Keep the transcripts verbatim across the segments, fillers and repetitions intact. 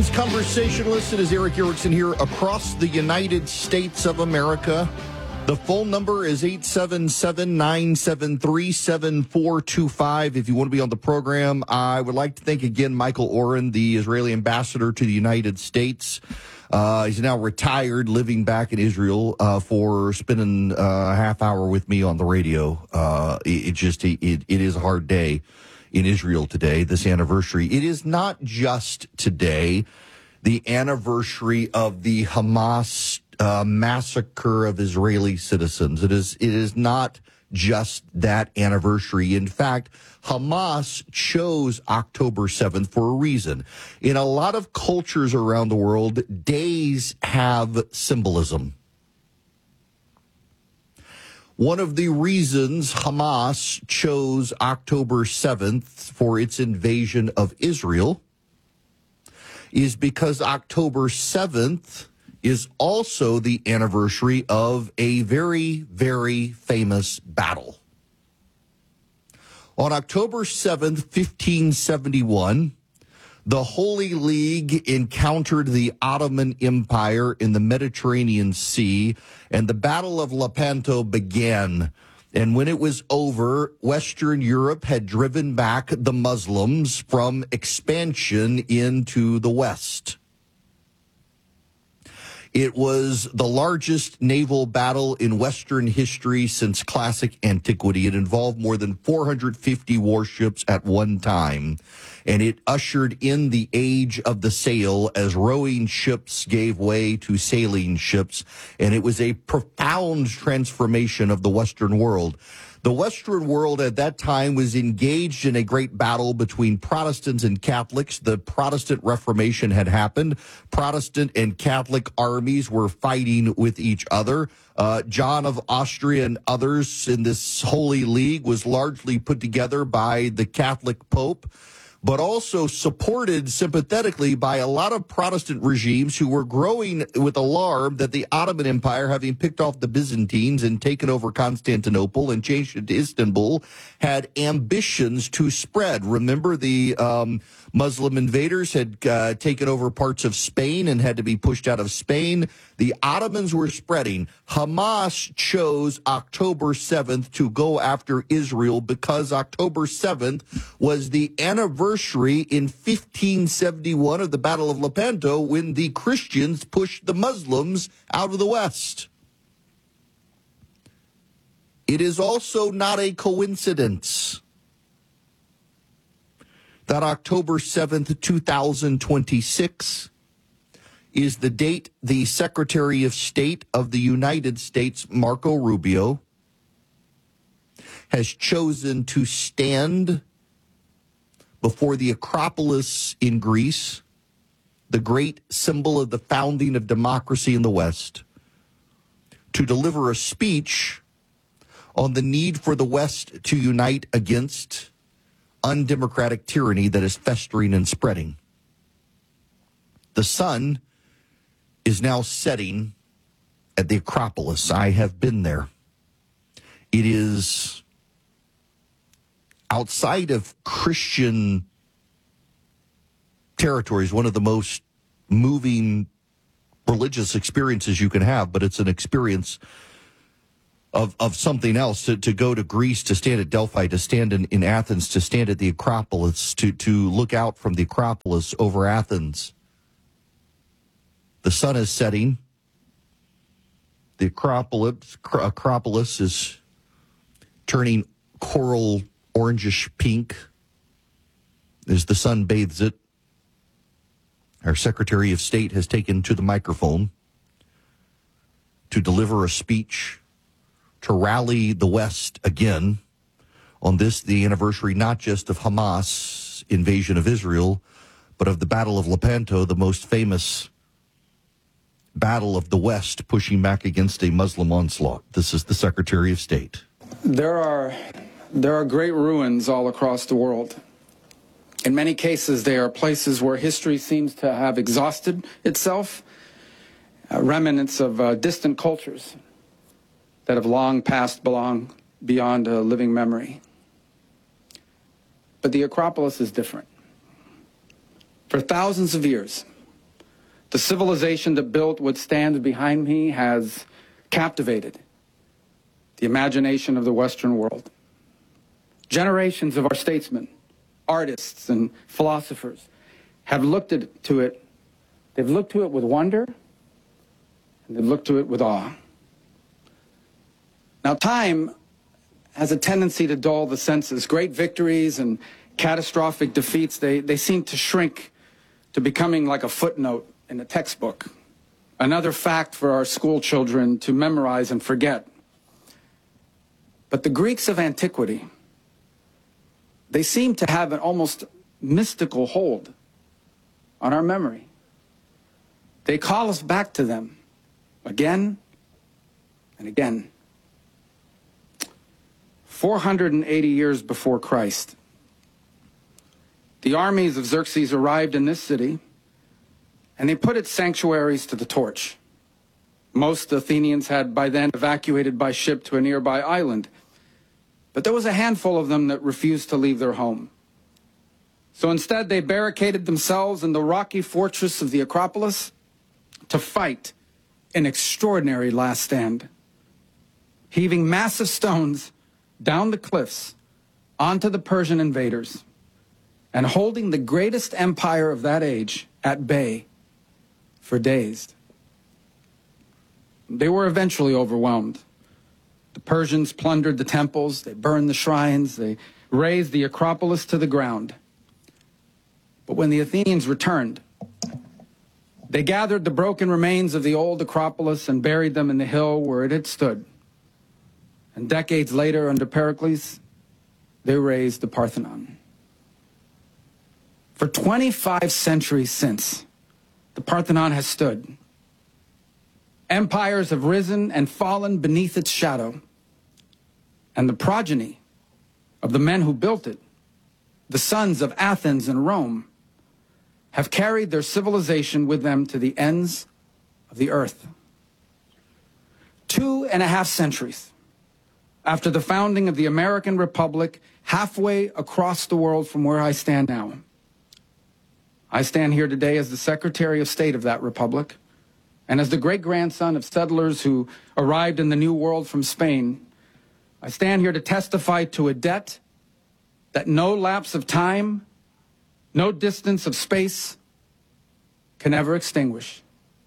Greetings, conversationalists. It is Eric Erickson here across the United States of America. The phone number is eight seven seven, nine seven three, seven four two five. If you want to be on the program, I would like to thank again Michael Oren, the Israeli ambassador to the United States. Uh, he's now retired, living back in Israel, uh, for spending uh, a half hour with me on the radio. Uh, it, it just, it, it is a hard day in Israel today, this anniversary. It is not just today, the anniversary of the Hamas uh, massacre of Israeli citizens. It is, it is not just that anniversary. In fact, Hamas chose October seventh for a reason. In a lot of cultures around the world, days have symbolism. One of the reasons Hamas chose October seventh for its invasion of Israel is because October seventh is also the anniversary of a very, very famous battle. On October seventh, fifteen seventy-one, the Holy League encountered the Ottoman Empire in the Mediterranean Sea, and the Battle of Lepanto began. And when it was over, Western Europe had driven back the Muslims from expansion into the West. It was the largest naval battle in Western history since classic antiquity. It involved more than four hundred fifty warships at one time, and it ushered in the age of the sail as rowing ships gave way to sailing ships, and it was a profound transformation of the Western world. The Western world at that time was engaged in a great battle between Protestants and Catholics. The Protestant Reformation had happened. Protestant and Catholic armies were fighting with each other. Uh, John of Austria and others in this Holy League was largely put together by the Catholic Pope, but also supported sympathetically by a lot of Protestant regimes who were growing with alarm that the Ottoman Empire, having picked off the Byzantines and taken over Constantinople and changed it to Istanbul, had ambitions to spread. Remember, the um, Muslim invaders had uh, taken over parts of Spain and had to be pushed out of Spain. The Ottomans were spreading. Hamas chose October seventh to go after Israel because October seventh was the anniversary in fifteen seventy-one of the Battle of Lepanto, when the Christians pushed the Muslims out of the West. It is also not a coincidence that October seventh, two thousand twenty-six is the date the Secretary of State of the United States, Marco Rubio, has chosen to stand before the Acropolis in Greece, the great symbol of the founding of democracy in the West, to deliver a speech on the need for the West to unite against undemocratic tyranny that is festering and spreading. The sun is now setting at the Acropolis. I have been there. It is outside of Christian territories, one of the most moving religious experiences you can have, but it's an experience of of something else, to, to go to Greece, to stand at Delphi, to stand in, in Athens, to stand at the Acropolis, to, to look out from the Acropolis over Athens. The sun is setting. The Acropolis, Acropolis is turning coral orangish pink as the sun bathes it. Our Secretary of State has taken to the microphone to deliver a speech to rally the West again on this, the anniversary not just of Hamas' invasion of Israel, but of the Battle of Lepanto, the most famous battle of the West pushing back against a Muslim onslaught. This is the Secretary of State. There are, there are great ruins all across the world. In many cases, they are places where history seems to have exhausted itself, uh, remnants of uh, distant cultures that have long passed belong beyond a living memory. But the Acropolis is different. For thousands of years, The civilization that built what stands behind me has captivated the imagination of the Western world. Generations of our statesmen, artists, and philosophers have looked at, to it, they've looked to it with wonder, and they've looked to it with awe. Now, time has a tendency to dull the senses. Great victories and catastrophic defeats, they, they seem to shrink to becoming like a footnote in a textbook, another fact for our school children to memorize and forget. But the Greeks of antiquity, they seem to have an almost mystical hold on our memory. They call us back to them again and again. four hundred eighty years before Christ, the armies of Xerxes arrived in this city, and they put its sanctuaries to the torch. Most Athenians had by then evacuated by ship to a nearby island, but there was a handful of them that refused to leave their home. So instead, they barricaded themselves in the rocky fortress of the Acropolis to fight an extraordinary last stand, heaving massive stones down the cliffs onto the Persian invaders and holding the greatest empire of that age at bay for days. They were eventually overwhelmed. The Persians plundered the temples, they burned the shrines, they razed the Acropolis to the ground. But when the Athenians returned, they gathered the broken remains of the old Acropolis and buried them in the hill where it had stood. And decades later, under Pericles, they raised the Parthenon. For twenty-five centuries since, the Parthenon has stood. Empires have risen and fallen beneath its shadow. And the progeny of the men who built it, the sons of Athens and Rome, have carried their civilization with them to the ends of the earth. Two and a half centuries after the founding of the American Republic, halfway across the world from where I stand now, I stand here today as the Secretary of State of that republic, and as the great-grandson of settlers who arrived in the New World from Spain. I stand here to testify to a debt that no lapse of time, no distance of space can ever extinguish.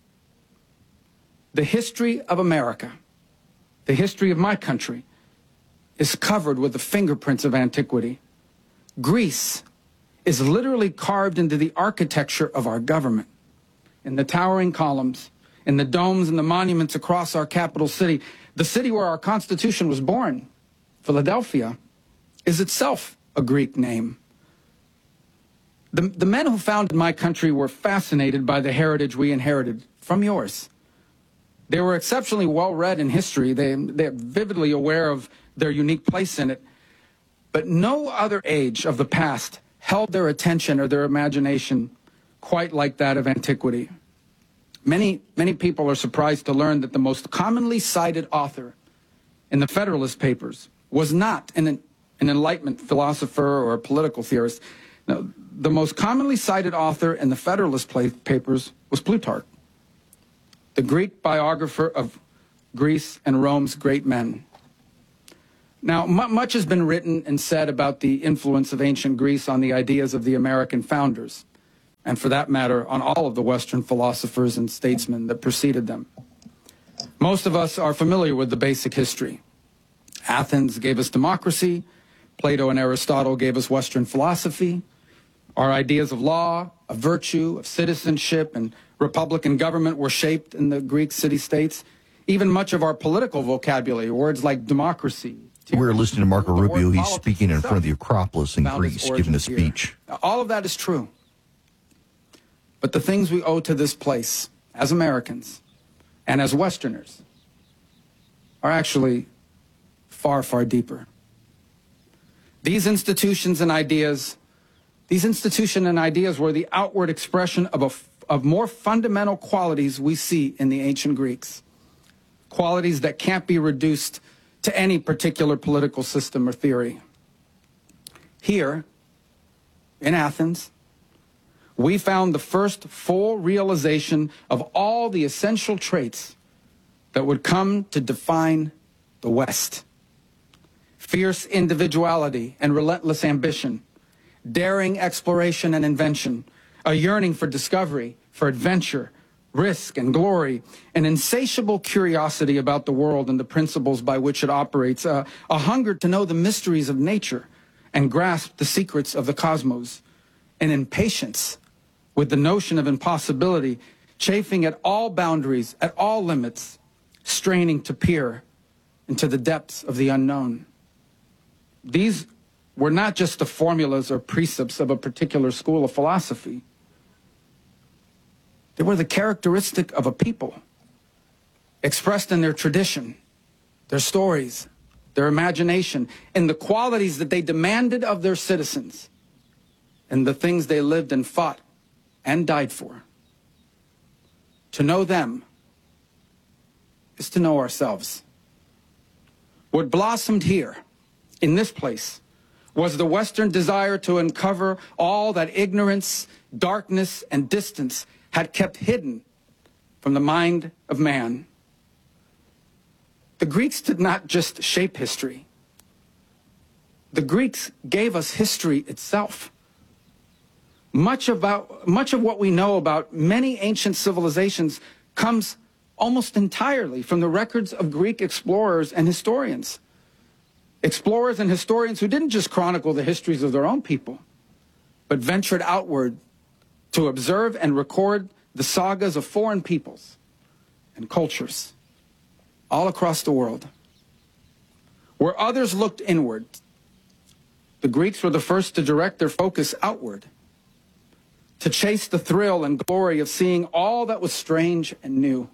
The history of America, the history of my country, is covered with the fingerprints of antiquity. Greece is literally carved into the architecture of our government, in the towering columns, in the domes and the monuments across our capital city. The city where our Constitution was born, Philadelphia, is itself a Greek name. The, the men who founded my country were fascinated by the heritage we inherited from yours. They were exceptionally well-read in history. They, they're vividly aware of their unique place in it. But no other age of the past held their attention or their imagination quite like that of antiquity. Many, many people are surprised to learn that the most commonly cited author in the Federalist Papers was not an, an Enlightenment philosopher or a political theorist. No, the most commonly cited author in the Federalist Papers was Plutarch, the Greek biographer of Greece and Rome's great men. Now, much has been written and said about the influence of ancient Greece on the ideas of the American founders, and for that matter, on all of the Western philosophers and statesmen that preceded them. Most of us are familiar with the basic history. Athens gave us democracy. Plato and Aristotle gave us Western philosophy. Our ideas of law, of virtue, of citizenship, and republican government were shaped in the Greek city-states. Even much of our political vocabulary, words like democracy. We're listening to Marco Rubio. He's speaking in front of the Acropolis in Greece, giving a speech. Now, all of that is true. But the things we owe to this place as Americans and as Westerners are actually far, far deeper. These institutions and ideas, these institutions and ideas were the outward expression of, a, of more fundamental qualities we see in the ancient Greeks, qualities that can't be reduced to any particular political system or theory. Here, in Athens, we found the first full realization of all the essential traits that would come to define the West. Fierce individuality and relentless ambition, daring exploration and invention, a yearning for discovery, for adventure, risk and glory, an insatiable curiosity about the world and the principles by which it operates, a, a hunger to know the mysteries of nature and grasp the secrets of the cosmos, an impatience with the notion of impossibility, chafing at all boundaries, at all limits, straining to peer into the depths of the unknown. These were not just the formulas or precepts of a particular school of philosophy. They were the characteristic of a people, expressed in their tradition, their stories, their imagination, and the qualities that they demanded of their citizens, and the things they lived and fought and died for. To know them is to know ourselves. What blossomed here, in this place, was the Western desire to uncover all that ignorance, darkness, and distance had kept hidden from the mind of man. The Greeks did not just shape history. The Greeks gave us history itself. Much about, much of what we know about many ancient civilizations comes almost entirely from the records of Greek explorers and historians. Explorers and historians who didn't just chronicle the histories of their own people, but ventured outward to observe and record the sagas of foreign peoples and cultures all across the world. Where others looked inward, the Greeks were the first to direct their focus outward, to chase the thrill and glory of seeing all that was strange and new.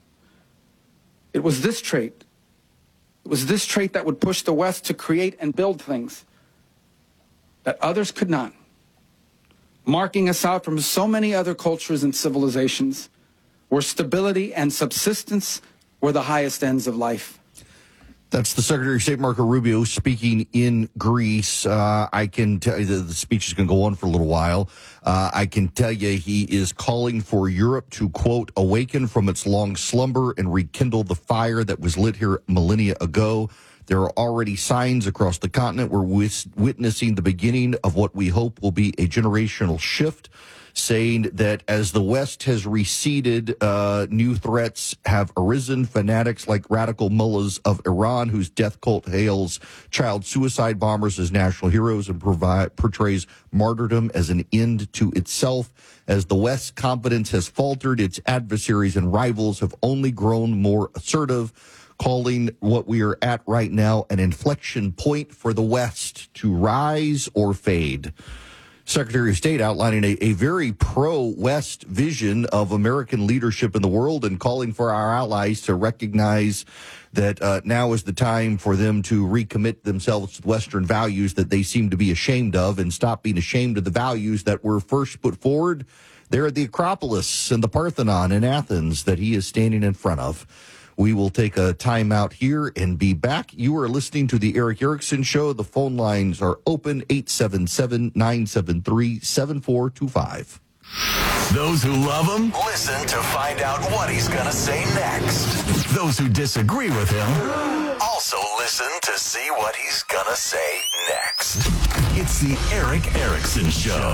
It was this trait, it was this trait that would push the West to create and build things that others could not, marking us out from so many other cultures and civilizations where stability and subsistence were the highest ends of life. That's the Secretary of State, Marco Rubio, speaking in Greece. Uh, I can tell you that the speech is going to go on for a little while. Uh, I can tell you he is calling for Europe to, quote, awaken from its long slumber and rekindle the fire that was lit here millennia ago. There are already signs across the continent. We're wis- witnessing the beginning of what we hope will be a generational shift, saying that as the West has receded, uh, new threats have arisen. Fanatics like radical mullahs of Iran, whose death cult hails child suicide bombers as national heroes and provide, portrays martyrdom as an end to itself. As the West's confidence has faltered, its adversaries and rivals have only grown more assertive, calling what we are at right now an inflection point for the West to rise or fade. Secretary of State outlining a, a very pro-West vision of American leadership in the world and calling for our allies to recognize that uh, now is the time for them to recommit themselves to Western values that they seem to be ashamed of and stop being ashamed of the values that were first put forward there at the Acropolis and the Parthenon in Athens that he is standing in front of. We will take a time out here and be back. You are listening to the Erick Erickson Show. The phone lines are open, eight seven seven, nine seven three, seven four two five. Those who love him, listen to find out what he's going to say next. Those who disagree with him, also listen to see what he's going to say next. It's the Erick Erickson Show.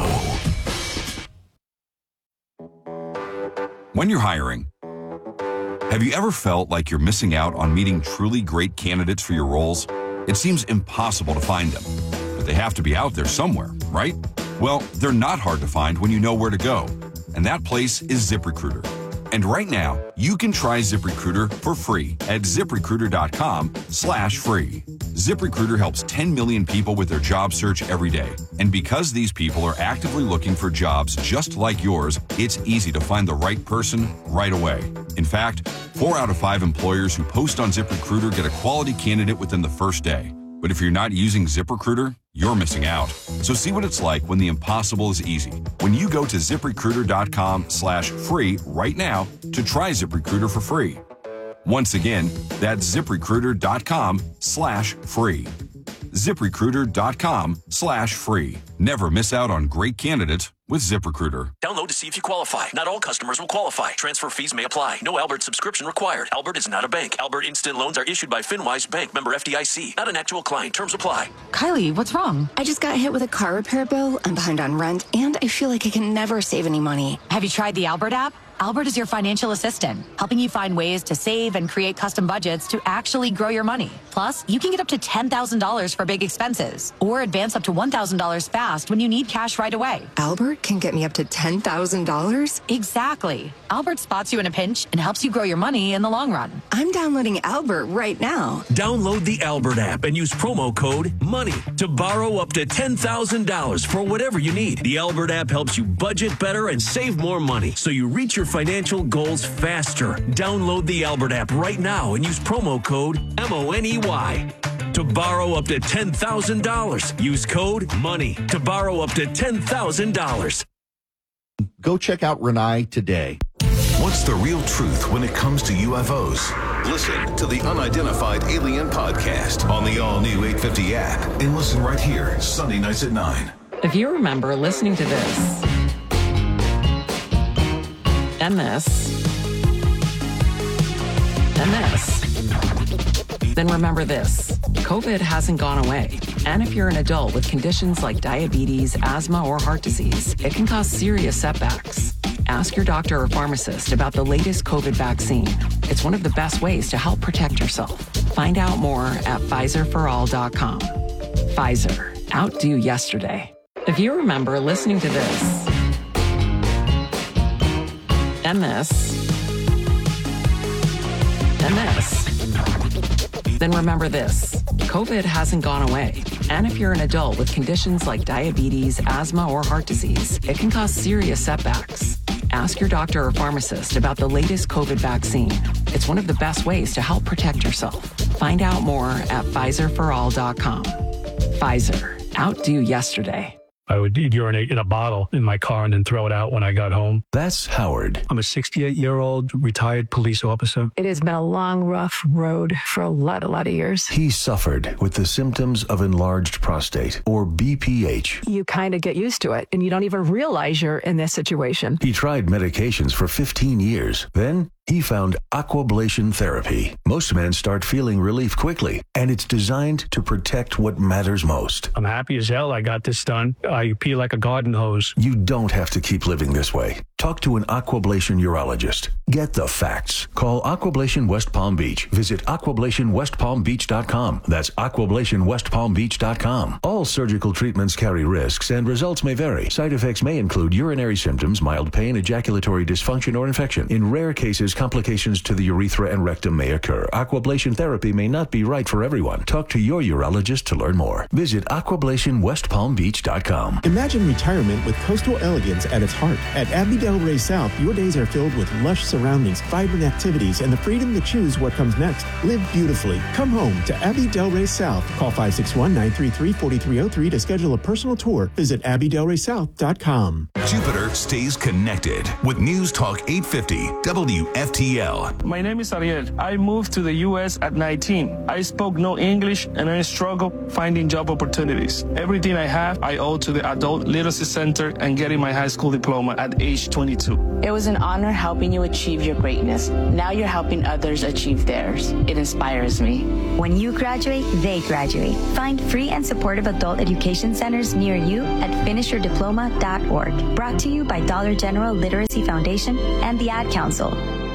When you're hiring, have you ever felt like you're missing out on meeting truly great candidates for your roles? It seems impossible to find them, but they have to be out there somewhere, right? Well, they're not hard to find when you know where to go, and that place is ZipRecruiter. And right now, you can try ZipRecruiter for free at ZipRecruiter.com slash free. ZipRecruiter helps ten million people with their job search every day. And because these people are actively looking for jobs just like yours, it's easy to find the right person right away. In fact, four out of five employers who post on ZipRecruiter get a quality candidate within the first day. But if you're not using ZipRecruiter, you're missing out. So see what it's like when the impossible is easy. When you go to ZipRecruiter.com slash free right now to try ZipRecruiter for free. Once again, that's ZipRecruiter.com slash free. ZipRecruiter.com slash free. Never miss out on great candidates with ZipRecruiter. Download to see if you qualify. Not all customers will qualify. Transfer fees may apply. No Albert subscription required. Albert is not a bank. Albert Instant Loans are issued by FinWise Bank, member F D I C. Not an actual client. Terms apply. Kylie, what's wrong? I just got hit with a car repair bill. I'm behind on rent, and I feel like I can never save any money. Have you tried the Albert app? Albert is your financial assistant, helping you find ways to save and create custom budgets to actually grow your money. Plus, you can get up to ten thousand dollars for big expenses or advance up to one thousand dollars fast when you need cash right away. Albert can get me up to ten thousand dollars? Exactly. Albert spots you in a pinch and helps you grow your money in the long run. I'm downloading Albert right now. Download the Albert app and use promo code MONEY to borrow up to ten thousand dollars for whatever you need. The Albert app helps you budget better and save more money so you reach your financial goals faster. Download the Albert app right now and use promo code M O N E Y to borrow up to ten thousand dollars. Use code MONEY to borrow up to ten thousand dollars. Go check out Renai today. What's the real truth when it comes to U F Os? Listen to the Unidentified Alien Podcast on the all-new eight fifty app and listen right here, Sunday nights at nine. If you remember listening to this and this and this, then remember this. COVID hasn't gone away. And if you're an adult with conditions like diabetes, asthma, or heart disease, it can cause serious setbacks. Ask your doctor or pharmacist about the latest COVID vaccine. It's one of the best ways to help protect yourself. Find out more at Pfizer for all dot com. Pfizer, outdo yesterday. If you remember listening to this and this and this, then remember this. COVID hasn't gone away. And if you're an adult with conditions like diabetes, asthma, or heart disease, it can cause serious setbacks. Ask your doctor or pharmacist about the latest COVID vaccine. It's one of the best ways to help protect yourself. Find out more at Pfizer for all dot com. Pfizer, outdo yesterday. I would urinate in a bottle in my car and then throw it out when I got home. That's Howard. I'm a sixty-eight-year-old retired police officer. It has been a long, rough road for a lot, a lot of years. He suffered with the symptoms of enlarged prostate, or B P H. You kind of get used to it, and you don't even realize you're in this situation. He tried medications for fifteen years. Then he found Aquablation therapy. Most men start feeling relief quickly, and it's designed to protect what matters most. I'm happy as hell I got this done. I pee like a garden hose. You don't have to keep living this way. Talk to an Aquablation urologist. Get the facts. Call Aquablation West Palm Beach. Visit aquablation west palm beach dot com. That's aquablation west palm beach dot com. All surgical treatments carry risks, and results may vary. Side effects may include urinary symptoms, mild pain, ejaculatory dysfunction, or infection. In rare cases, complications to the urethra and rectum may occur. Aquablation therapy may not be right for everyone. Talk to your urologist to learn more. Visit aquablation west palm beach dot com. Imagine retirement with coastal elegance at its heart. At Abbey Delray South, your days are filled with lush surroundings, vibrant activities, and the freedom to choose what comes next. Live beautifully. Come home to Abbey Delray South. Call five six one, nine three three, four three zero three to schedule a personal tour. Visit abbey delray south dot com. Jupiter stays connected with News Talk eight fifty W F T L. My name is Ariel. I moved to the U S at nineteen. I spoke no English and I struggled finding job opportunities. Everything I have, I owe to the Adult Literacy Center and getting my high school diploma at age twenty-two. It was an honor helping you achieve your greatness. Now you're helping others achieve theirs. It inspires me. When you graduate, they graduate. Find free and supportive adult education centers near you at finish your diploma dot org. Brought to you by Dollar General Literacy Foundation and the Ad Council.